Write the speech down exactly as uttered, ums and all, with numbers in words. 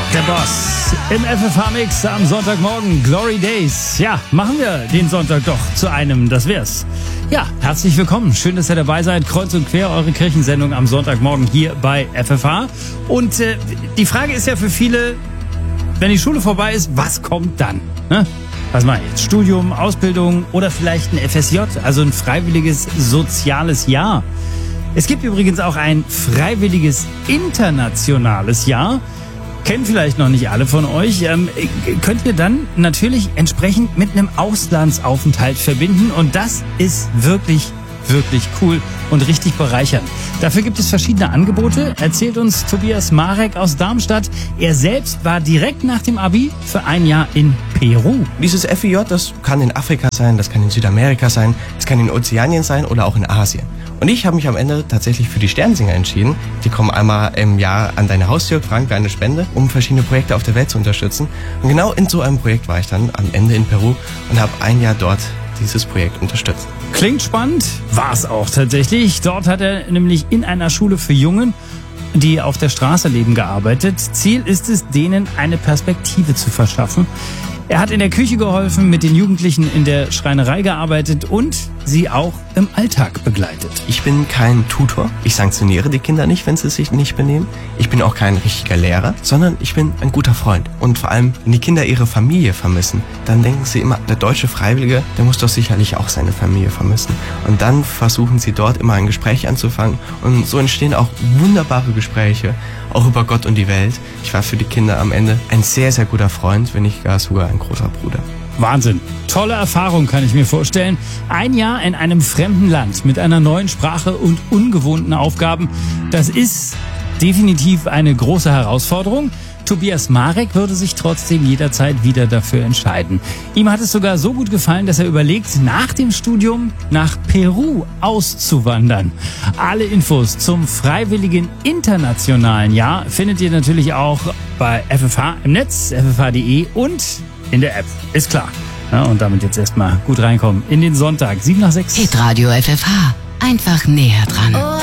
Der Boss im F F H-Mix am Sonntagmorgen. Glory Days. Ja, machen wir den Sonntag doch zu einem, das wär's. Ja, herzlich willkommen. Schön, dass ihr dabei seid. Kreuz und quer, eure Kirchensendung am Sonntagmorgen hier bei F F H. Und äh, die Frage ist ja für viele, wenn die Schule vorbei ist, was kommt dann? Ne? Was mache ich jetzt? Studium, Ausbildung oder vielleicht ein F S J, also ein freiwilliges soziales Jahr. Es gibt übrigens auch ein freiwilliges internationales Jahr. Kennen vielleicht noch nicht alle von euch. Ähm, könnt ihr dann natürlich entsprechend mit einem Auslandsaufenthalt verbinden. Und das ist wirklich, wirklich cool und richtig bereichernd. Dafür gibt es verschiedene Angebote, erzählt uns Tobias Marek aus Darmstadt. Er selbst war direkt nach dem Abi für ein Jahr in Peru. Dieses F I J, das kann in Afrika sein, das kann in Südamerika sein, das kann in Ozeanien sein oder auch in Asien. Und ich habe mich am Ende tatsächlich für die Sternsinger entschieden. Die kommen einmal im Jahr an deine Haustür, fragen für eine Spende, um verschiedene Projekte auf der Welt zu unterstützen. Und genau in so einem Projekt war ich dann am Ende in Peru und habe ein Jahr dort dieses Projekt unterstützt. Klingt spannend, war es auch tatsächlich. Dort hat er nämlich in einer Schule für Jungen, die auf der Straße leben, gearbeitet. Ziel ist es, denen eine Perspektive zu verschaffen. Er hat in der Küche geholfen, mit den Jugendlichen in der Schreinerei gearbeitet und sie auch im Alltag begleitet. Ich bin kein Tutor. Ich sanktioniere die Kinder nicht, wenn sie sich nicht benehmen. Ich bin auch kein richtiger Lehrer, sondern ich bin ein guter Freund. Und vor allem, wenn die Kinder ihre Familie vermissen, dann denken sie immer, der deutsche Freiwillige, der muss doch sicherlich auch seine Familie vermissen. Und dann versuchen sie dort immer ein Gespräch anzufangen. Und so entstehen auch wunderbare Gespräche, auch über Gott und die Welt. Ich war für die Kinder am Ende ein sehr, sehr guter Freund, wenn nicht gar sogar ein großer Bruder. Wahnsinn. Tolle Erfahrung, kann ich mir vorstellen. Ein Jahr in einem fremden Land mit einer neuen Sprache und ungewohnten Aufgaben. Das ist definitiv eine große Herausforderung. Tobias Marek würde sich trotzdem jederzeit wieder dafür entscheiden. Ihm hat es sogar so gut gefallen, dass er überlegt, nach dem Studium nach Peru auszuwandern. Alle Infos zum freiwilligen internationalen Jahr findet ihr natürlich auch bei F F H im Netz, f f h punkt d e und in der App. Ist klar. Ja, und damit jetzt erstmal gut reinkommen in den Sonntag. sieben nach sechs. Hitradio F F H. Einfach näher dran.